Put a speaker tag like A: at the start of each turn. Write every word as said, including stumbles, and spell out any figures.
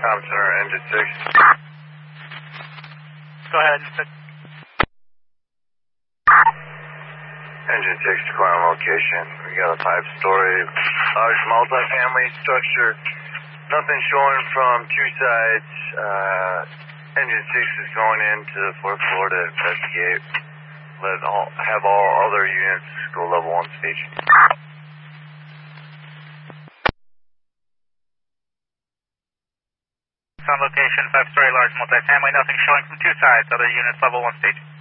A: Tom Center, engine six.
B: Go ahead, engine six.
A: Engine six to ground location. We got a five-story, large multi-family structure. Nothing showing from two sides. Uh, engine six is going into the fourth floor to investigate. Let all, have all other units go level one station.
B: On location, five-story large multifamily, nothing showing from two sides, other units level one station.